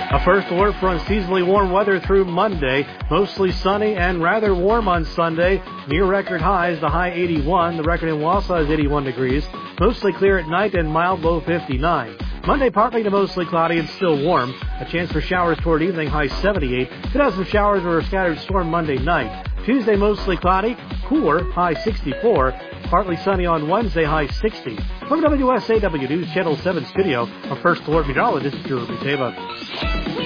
A first alert for unseasonably warm weather through Monday. Mostly sunny and rather warm on Sunday. Near record highs, the high 81. The record in Wausau is 81 degrees. Mostly clear at night and mild, low 59. Monday, partly to mostly cloudy and still warm. A chance for showers toward evening, high 78. Could have some showers or a scattered storm Monday night. Tuesday, mostly cloudy, cooler, high 64. Partly sunny on Wednesday, high 60. From WSAW News Channel 7 studio, our first alert meteorologist, Drew Buteva.